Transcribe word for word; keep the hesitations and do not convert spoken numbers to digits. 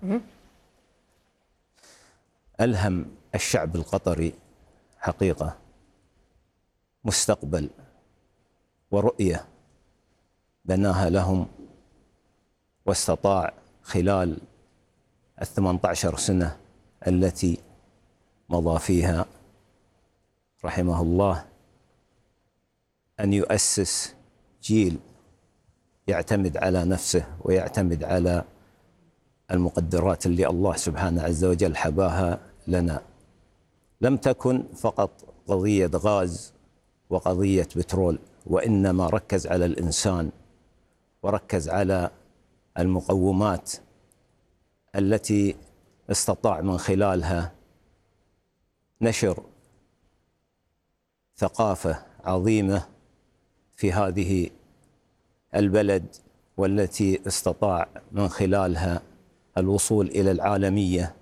ألهم الشعب القطري حقيقة مستقبل ورؤية بناها لهم، واستطاع خلال الثمانية عشر سنة التي مضى فيها رحمه الله أن يؤسس جيل يعتمد على نفسه ويعتمد على المقدرات اللي الله سبحانه عز وجل حباها لنا. لم تكن فقط قضية غاز وقضية بترول، وإنما ركز على الإنسان وركز على المقومات التي استطاع من خلالها نشر ثقافة عظيمة في هذه البلد، والتي استطاع من خلالها الوصول إلى العالمية